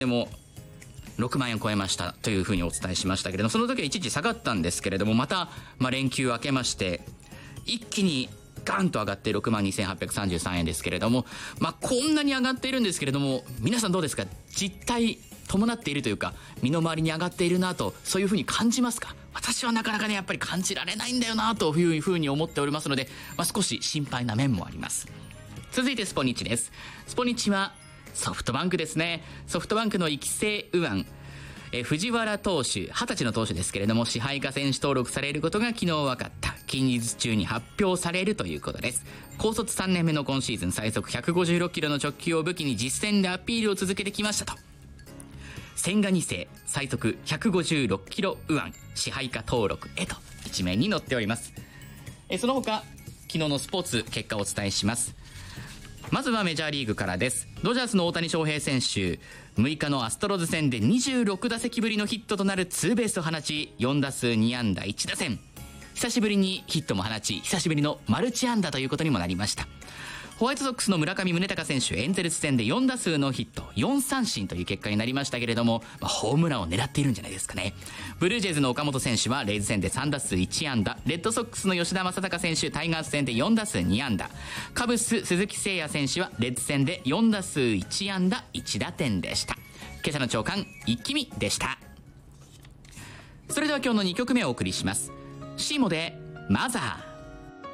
でも6万円を超えましたというふうにお伝えしましたけれども、その時は一時下がったんですけれども、また、連休明けまして一気にガンと上がって6万2833円ですけれども、こんなに上がっているんですけれども、皆さんどうですか？実態伴っているというか、身の回りに上がっているなと、そういうふうに感じますか？私はなかなかね、やっぱり感じられないんだよなというふうに思っておりますので、少し心配な面もあります。続いてスポニチです。スポニチはソフトバンクですね。ソフトバンクの育成右腕、藤原投手、20歳の投手ですけれども、支配下選手登録されることが昨日分かった。近日中に発表されるということです。高卒3年目の今シーズン、最速156キロの直球を武器に実戦でアピールを続けてきましたと。千賀2世、最速156キロ右腕、支配下登録へと一面に載っております。その他、昨日のスポーツ結果をお伝えします。まずはメジャーリーグからです。ドジャースの大谷翔平選手、6日のアストロズ戦で26打席ぶりのヒットとなるツーベースを放ち、4打数2安打1打点。久しぶりにヒットも放ち、久しぶりのマルチ安打ということにもなりました。ホワイトソックスの村上宗隆選手、エンゼルス戦で4打数のヒット、4三振という結果になりましたけれども、ホームランを狙っているんじゃないですかね。ブルージェイズの岡本選手はレイズ戦で3打数1安打、レッドソックスの吉田正尚選手、タイガース戦で4打数2安打、カブス鈴木誠也選手はレッズ戦で4打数1安打1打点でした。今朝の朝刊一気見でした。それでは今日の2曲目をお送りします。シーモでマザー。